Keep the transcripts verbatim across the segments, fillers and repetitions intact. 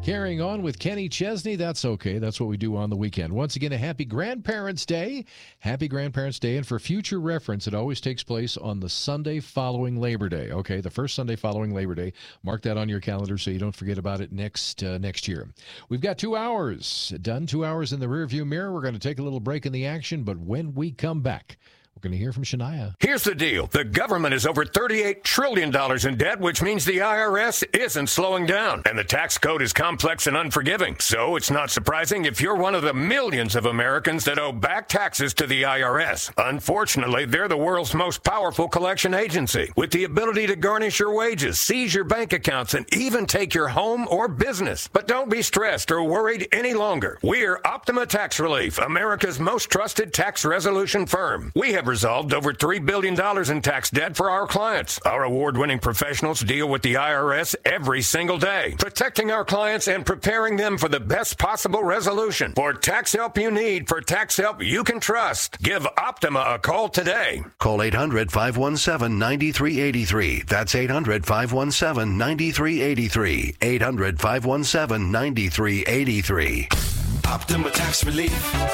Carrying on with Kenny Chesney. That's okay. That's what we do on the weekend. Once again, a happy Grandparents' Day. Happy Grandparents' Day. And for future reference, it always takes place on the Sunday following Labor Day. Okay, the first Sunday following Labor Day. Mark that on your calendar so you don't forget about it next uh, next year. We've got two hours done, two hours in the rearview mirror. We're going to take a little break in the action, but when we come back, we're going to hear from Shania. Here's the deal. The government is over thirty-eight trillion dollars in debt, which means the I R S isn't slowing down. And the tax code is complex and unforgiving. So it's not surprising if you're one of the millions of Americans that owe back taxes to the I R S. Unfortunately, they're the world's most powerful collection agency, with the ability to garnish your wages, seize your bank accounts, and even take your home or business. But don't be stressed or worried any longer. We're Optima Tax Relief, America's most trusted tax resolution firm. We have resolved over three billion dollars in tax debt for our clients. Our award-winning professionals deal with the I R S every single day, protecting our clients and preparing them for the best possible resolution. For tax help you need, for tax help you can trust, give Optima a call today. Call eight hundred, five one seven, nine three eight three. That's eight hundred, five one seven, nine three eight three. eight hundred, five one seven, nine three eight three. Optima Tax Relief.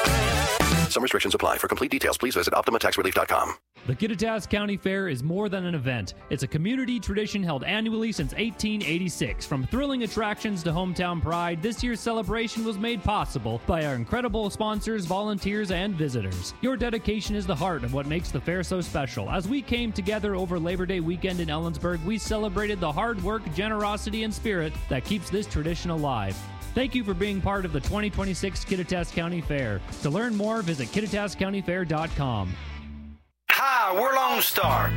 Some restrictions apply. For complete details, please visit optima tax relief dot com. The Kittitas County Fair is more than an event. It's a community tradition held annually since eighteen eighty-six. From thrilling attractions to hometown pride, this year's celebration was made possible by our incredible sponsors, volunteers, and visitors. Your dedication is the heart of what makes the fair so special. As we came together over Labor Day weekend in Ellensburg, we celebrated the hard work, generosity, and spirit that keeps this tradition alive. Thank you for being part of the twenty twenty-six Kittitas County Fair. To learn more, visit kittitas county fair dot com. Hi, we're Lone Star.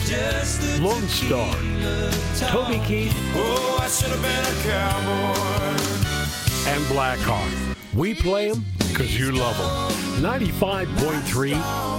Lone Star. Toby Keith. Oh, I should have been a cowboy. And Blackheart. We play them because you love them. ninety-five point three